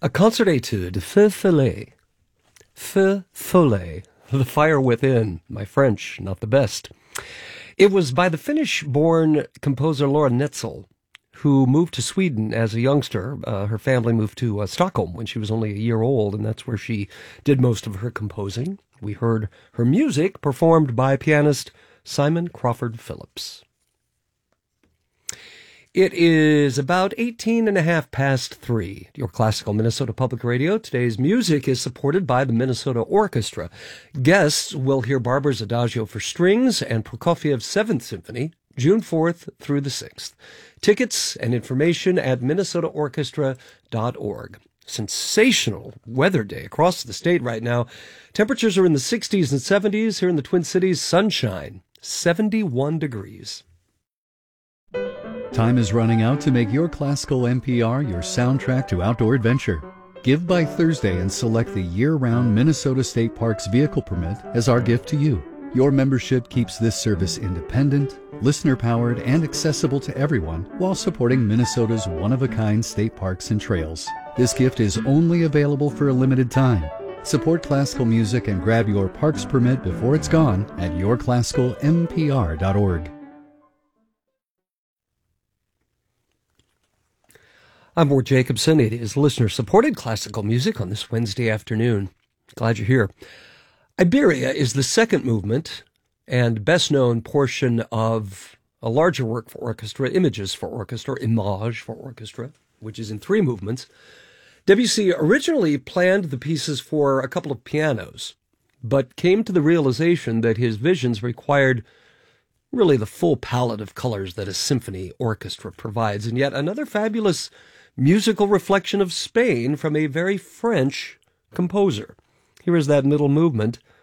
A concert etude, Feu Follet. Feu Follet, The Fire Within. My French, not the best. It was by the Finnish-born composer Laura Netzel, who moved to Sweden as a youngster. Her family moved to Stockholm when she was only a year old, and that's where she did most of her composing. We heard her music performed by pianist Simon Crawford Phillips. It is about 3:18 your classical Minnesota Public Radio. Today's music is supported by the Minnesota Orchestra. Guests will hear Barber's Adagio for Strings and Prokofiev's 7th Symphony, June 4th through the 6th. Tickets and information at minnesotaorchestra.org. Sensational weather day across the state right now. Temperatures are in the 60s and 70s. Here in the Twin Cities, sunshine, 71 degrees. Time is running out to make your classical NPR your soundtrack to outdoor adventure. Give by Thursday and select the year-round Minnesota State Parks vehicle permit as our gift to you. Your membership keeps this service independent, listener-powered, and accessible to everyone while supporting Minnesota's one-of-a-kind state parks and trails. This gift is only available for a limited time. Support classical music and grab your parks permit before it's gone at yourclassicalmpr.org. I'm Mort Jacobson. It is listener-supported classical music on this Wednesday afternoon. Glad you're here. Iberia is the second movement and best-known portion of a larger work for orchestra, Images for Orchestra, Image for Orchestra, which is in 3 movements. Debussy originally planned the pieces for a couple of pianos, but came to the realization that his visions required really the full palette of colors that a symphony orchestra provides, and yet another fabulous musical reflection of Spain from a very French composer. Here is that middle movement